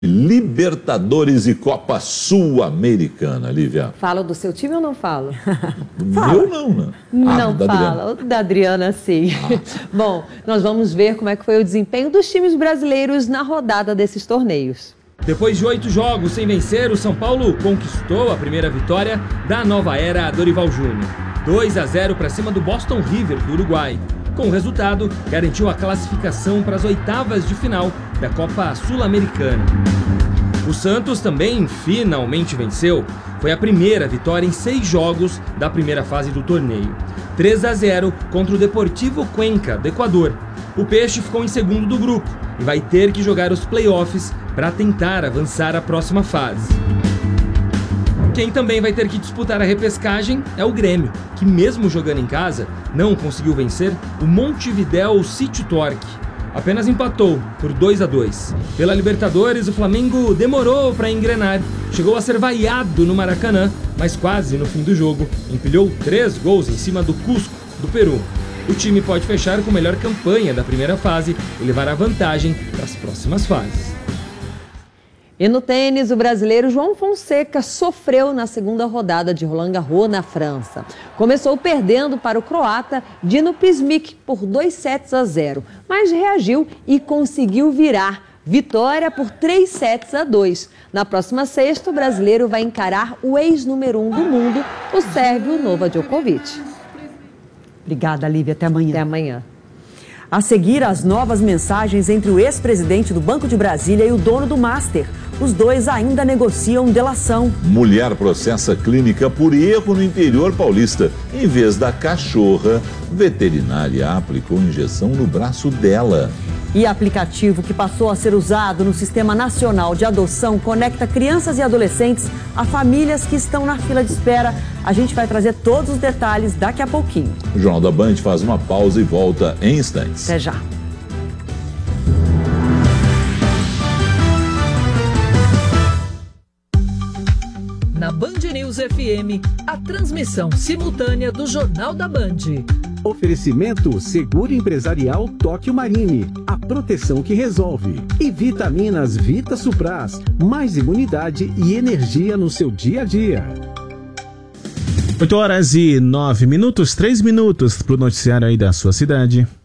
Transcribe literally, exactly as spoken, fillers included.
Libertadores e Copa Sul-Americana, Lívia. Fala do seu time ou não falo? Eu não, né? Não ah, da fala, Adriana. o da Adriana sim. Ah. Bom, nós vamos ver como é que foi o desempenho dos times brasileiros na rodada desses torneios. Depois de oito jogos sem vencer, o São Paulo conquistou a primeira vitória da nova era Dorival Júnior. dois a zero para cima do Boston River, do Uruguai. Com o resultado, garantiu a classificação para as oitavas de final da Copa Sul-Americana. O Santos também finalmente venceu. Foi a primeira vitória em seis jogos da primeira fase do torneio. três a zero contra o Deportivo Cuenca, do Equador. O Peixe ficou em segundo do grupo e vai ter que jogar os playoffs para tentar avançar à próxima fase. Quem também vai ter que disputar a repescagem é o Grêmio, que mesmo jogando em casa, não conseguiu vencer o Montevidéu City Torque. Apenas empatou por dois a dois. Pela Libertadores, o Flamengo demorou para engrenar. Chegou a ser vaiado no Maracanã, mas quase no fim do jogo empilhou três gols em cima do Cusco, do Peru. O time pode fechar com a melhor campanha da primeira fase e levar a vantagem para as próximas fases. E no tênis, o brasileiro João Fonseca sofreu na segunda rodada de Roland Garros na França. Começou perdendo para o croata Dino Pismic por dois sets a zero, mas reagiu e conseguiu virar. Vitória por três sets a dois. Na próxima sexta, o brasileiro vai encarar o ex-número um do mundo, o sérvio Novak Djokovic. Obrigada, Lívia. Até amanhã. Até amanhã. A seguir, as novas mensagens entre o ex-presidente do Banco de Brasília e o dono do Master. Os dois ainda negociam delação. Mulher processa clínica por erro no interior paulista. Em vez da cachorra, veterinária aplicou injeção no braço dela. E aplicativo que passou a ser usado no Sistema Nacional de Adoção conecta crianças e adolescentes a famílias que estão na fila de espera. A gente vai trazer todos os detalhes daqui a pouquinho. O Jornal da Band faz uma pausa e volta em instantes. Até já. Na Band News F M, a transmissão simultânea do Jornal da Band. Oferecimento Seguro Empresarial Tóquio Marine, a proteção que resolve. E vitaminas Vita Supras, mais imunidade e energia no seu dia a dia. oito horas e nove minutos, três minutos para o noticiário aí da sua cidade.